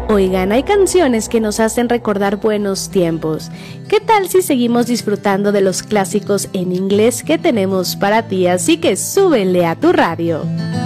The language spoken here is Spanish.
Oigan, hay canciones que nos hacen recordar buenos tiempos. ¿Qué tal si seguimos disfrutando de los clásicos en inglés que tenemos para ti? Así que súbele a tu radio.